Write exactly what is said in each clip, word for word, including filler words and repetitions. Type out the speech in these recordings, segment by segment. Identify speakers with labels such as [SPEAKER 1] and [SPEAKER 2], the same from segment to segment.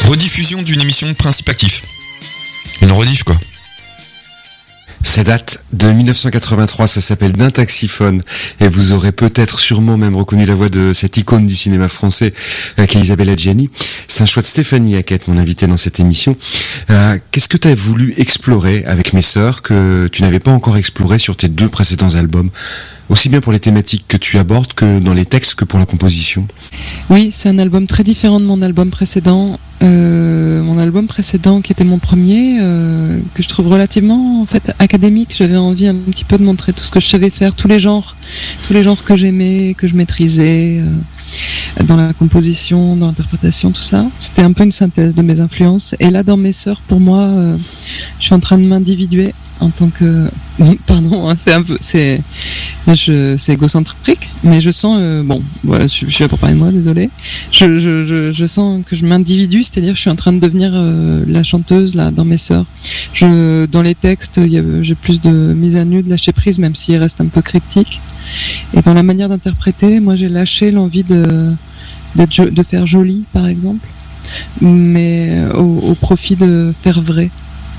[SPEAKER 1] rediffusion d'une émission de Principe Actif. Une rediff, quoi.
[SPEAKER 2] Ça date de dix-neuf cent quatre-vingt-trois, ça s'appelle D'un taxiphone, et vous aurez peut-être sûrement même reconnu la voix de cette icône du cinéma français euh, qui est Isabelle Adjani. C'est un choix de Stéphanie Hackett, mon invitée dans cette émission. Euh, qu'est-ce que tu as voulu explorer avec Mes Sœurs que tu n'avais pas encore exploré sur tes deux précédents albums, aussi bien pour les thématiques que tu abordes que dans les textes que pour la composition?
[SPEAKER 3] Oui, c'est un album très différent de mon album précédent. Euh, mon album précédent, qui était mon premier, euh, que je trouve relativement en fait académique. J'avais envie un petit peu de montrer tout ce que je savais faire, tous les genres, tous les genres que j'aimais, que je maîtrisais, euh, dans la composition, dans l'interprétation, tout ça. C'était un peu une synthèse de mes influences. Et là, dans Mes Sœurs, pour moi, euh, je suis en train de m'individuer en tant que, pardon, hein, c'est un peu, c'est, je, c'est égocentrique, mais je sens, euh, bon, voilà, je, je suis là pour parler de moi, désolé. Je, je, je, je sens que je m'individue, c'est-à-dire que je suis en train de devenir euh, la chanteuse là dans Mes Sœurs. Je, dans les textes, il y a, j'ai plus de mise à nu, de lâcher prise, même s'il reste un peu cryptique. Et dans la manière d'interpréter, moi, j'ai lâché l'envie de, d'être, jo- de faire joli, par exemple, mais au, au profit de faire vrai.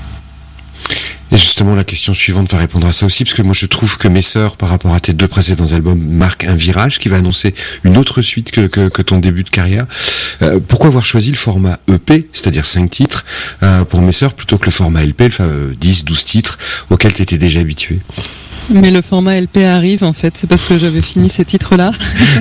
[SPEAKER 2] Et justement, la question suivante va répondre à ça aussi, parce que moi je trouve que Mes Sœurs, par rapport à tes deux précédents albums, marque un virage qui va annoncer une autre suite que, que, que ton début de carrière. Euh, pourquoi avoir choisi le format E P, c'est-à-dire cinq titres, euh, pour Mes Sœurs, plutôt que le format L P, enfin, euh, dix, douze titres, auquel tu étais déjà habitué?
[SPEAKER 3] Mais le format L P arrive, en fait, c'est parce que j'avais fini ces titres-là.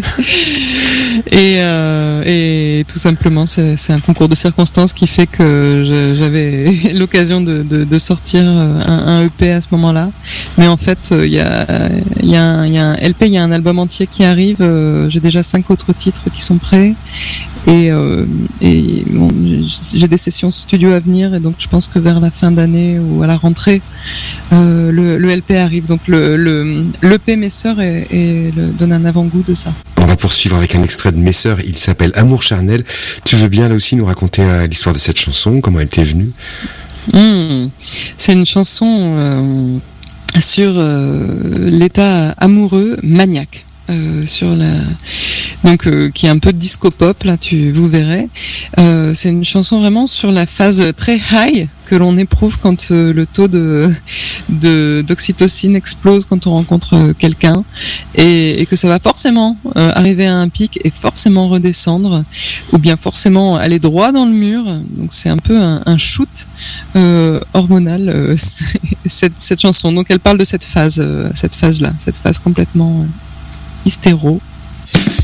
[SPEAKER 3] et, euh, et tout simplement, c'est, c'est un concours de circonstances qui fait que je, j'avais l'occasion de, de, de sortir un, un E P à ce moment-là. Mais en fait, il y a, y, a un, y a un L P, il y a un album entier qui arrive. J'ai déjà cinq autres titres qui sont prêts. Et, euh, et bon, j'ai des sessions studio à venir, et donc je pense que vers la fin d'année ou à la rentrée, euh, le, le L P arrive. Donc le, le, l'E P Mes Sœurs est, est le, donne un avant-goût de ça.
[SPEAKER 2] On va poursuivre avec un extrait de Mes Sœurs, il s'appelle Amour charnel. Tu veux bien là aussi nous raconter euh, l'histoire de cette chanson, comment elle t'est venue?
[SPEAKER 3] Mmh. C'est une chanson euh, sur euh, l'état amoureux maniaque. Euh, sur la donc euh, qui est un peu disco pop là, tu vous verrez. Euh, c'est une chanson vraiment sur la phase très high que l'on éprouve quand euh, le taux de, de d'oxytocine explose quand on rencontre quelqu'un, et, et que ça va forcément euh, arriver à un pic et forcément redescendre, ou bien forcément aller droit dans le mur. Donc c'est un peu un, un shoot euh, hormonal, euh, cette cette chanson. Donc elle parle de cette phase, euh, cette phase là, cette phase complètement euh, hystéro.